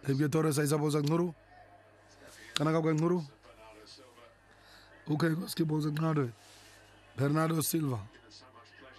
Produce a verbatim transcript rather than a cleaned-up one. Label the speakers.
Speaker 1: Heb je Torres ay sabosak nguru? Kanaka kwa nguru? Okay, koski bozak nado. Bernardo Silva.